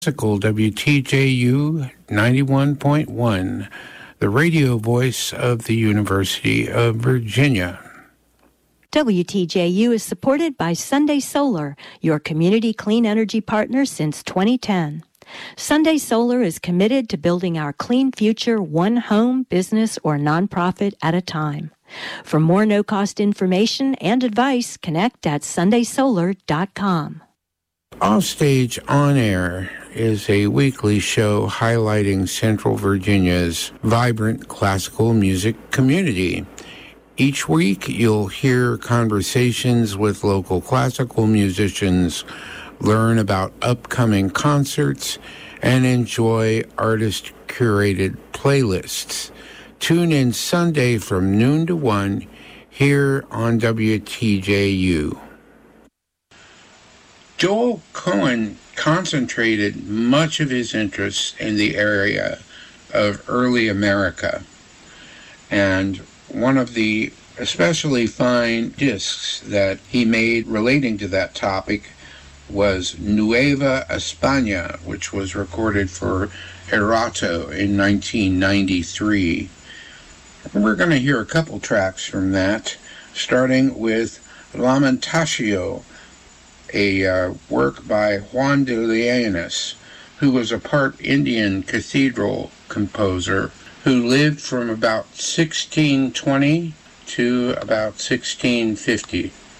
Classical WTJU 91.1, the radio voice of the University of Virginia. WTJU is supported by Sunday Solar, your community clean energy partner since 2010. Sunday Solar is committed to building our clean future one home, business, or nonprofit at a time. For more no-cost information and advice, connect at sundaysolar.com. Offstage On Air is a weekly show highlighting Central Virginia's vibrant classical music community. Each week, you'll hear conversations with local classical musicians, learn about upcoming concerts, and enjoy artist-curated playlists. Tune in Sunday from noon to 1 here on WTJU. Joel Cohen concentrated much of his interests in the area of early America, and one of the especially fine discs that he made relating to that topic was Nueva España, which was recorded for Erato in 1993. We're going to hear a couple tracks from that, starting with Lamentatio, a work by Juan de Leones, who was a part Indian cathedral composer who lived from about 1620 to about 1650.